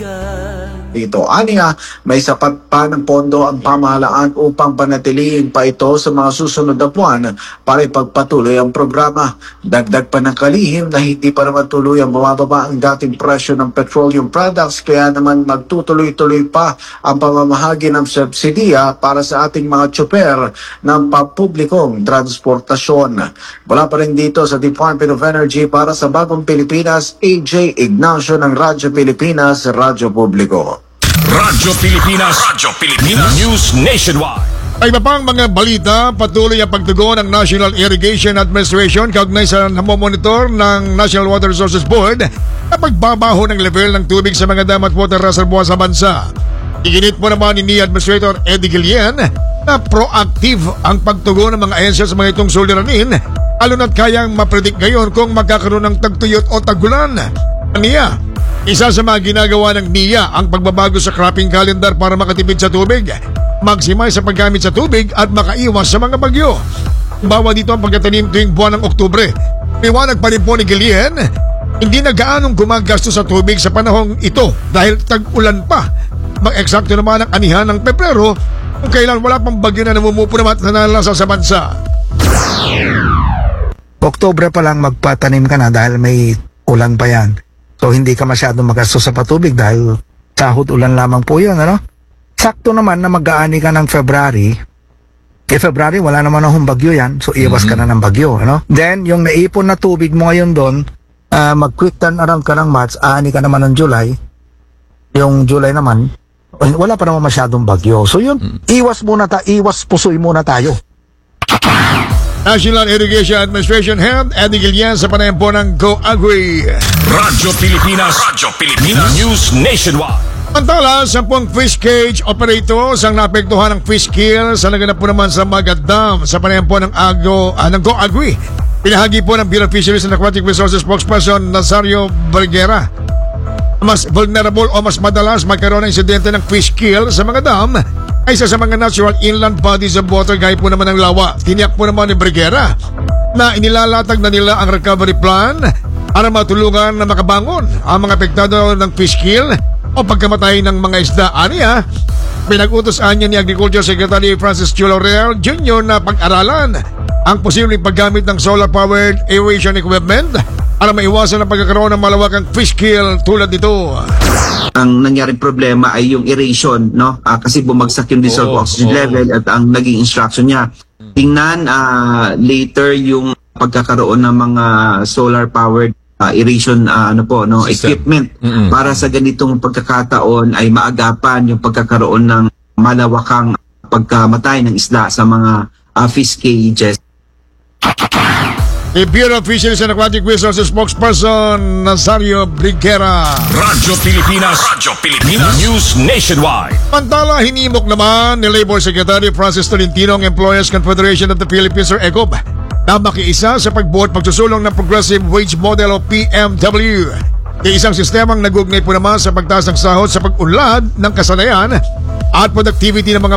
Dito, aniya, may sapat pa ng pondo ang pamahalaan upang panatilihin pa ito sa mga susunod na buwan para ipagpatuloy ang programa. Dagdag pa ng kalihim na hindi pa naman tuluyang bumababa ang dating presyo ng petroleum products, kaya naman magtutuloy-tuloy pa ang pamamahagi ng subsidiya para sa ating mga tsuper ng papublikong transportasyon. Wala pa rin dito sa Department of Energy para sa Bagong Pilipinas, AJ Ignacio ng Radyo Pilipinas, Radyo Publiko. Radyo Pilipinas News Nationwide. Ay iba pang mga balita, patuloy ang pagtugon ng National Irrigation Administration kaugnay sa namomonitor ng National Water Resources Board na pagbabaho ng level ng tubig sa mga dam at water reservoir sa bansa. Iginit mo naman ni Administrator Eddie Guillen na proactive ang pagtugon ng mga ahensya sa mga itong suliranin, lalo na't kayang mapredict ngayon kung magkakaroon ng tagtuyot o tagulan. Aniya, isa sa mga ginagawa ng NIA ang pagbabago sa cropping calendar para makatipid sa tubig, maximize sa paggamit sa tubig at makaiwas sa mga bagyo. Bawa dito ang pagtatanim tuwing buwan ng Oktubre. Liwanag pa rin po ni Guillen, hindi na gaanong gumagasto sa tubig sa panahong ito dahil tag-ulan pa. Mag-eksakto naman ang anihan ng Pebrero kung kailan wala pang bagyo na namumupunamat na nalasa sa bansa. Oktubre pa lang magpatanim ka na dahil may ulan pa yan. So hindi ka masyadong magastos sa patubig dahil sahod ulan lamang po yun, ano? Sakto naman na mag-aani ka ng February. February wala naman akong bagyo yan, so iwas ka na ng bagyo, ano? Then yung naipon na tubig mo ngayon doon, mag-quick turn around ka ng March, aani ka naman ng July. Yung July naman, wala pa naman masyadong bagyo. So yun, iwas pusoy muna tayo. National Irrigation Administration Head Eddie Guillen sa panayam po ng Go Agri. Radyo Pilipinas News Nationwide. Antala, 10 fish cage operators ang naapektuhan ng fish kill sa naganap po naman sa Magat Dam sa panayam po ng Go Agri. Pinahagi po ng Bureau of Fisheries and Aquatic Resources spokesperson Nazario Vergara. Mas vulnerable o mas madalas magkaroon ng insidente ng fish kill sa mga dam ay isa sa mga natural inland bodies of water gaya po naman ng lawa. Tiniyak po naman ni Vergara na inilalatag na nila ang recovery plan para matulungan na makabangon ang mga apektado ng fish kill o pagkamatay ng mga isda. Aniya, pinag-utos niya ni Agriculture Secretary Francis Chulorel Jr. na pag-aralan ang posibleng paggamit ng solar-powered aeration equipment para maiwasan ang pagkakaroon ng malawakang fish kill tulad nito. Ang nangyaring problema ay yung aeration, no? Kasi bumagsak yung dissolved oxygen level at ang naging instruction niya. Tingnan later yung pagkakaroon ng mga solar-powered aeration equipment para sa ganitong pagkakataon ay maagapan yung pagkakaroon ng malawakang pagkamatay ng isda sa mga fish cages. The Bureau of Fisheries and Aquatic Resources spokesperson Nazario Vergara. Radyo Pilipinas News Nationwide. Pantala, hinimok naman ni Labor Secretary Francis Tolentino ang Employers Confederation of the Philippines or ECOP na makiisa sa pagbuhat pagsusulong ng Progressive Wage Model o PMW. Isang sistemang nag-ugnay po naman sa pagtaas ng sahod sa pag-unlad ng kasanayan at productivity ng mga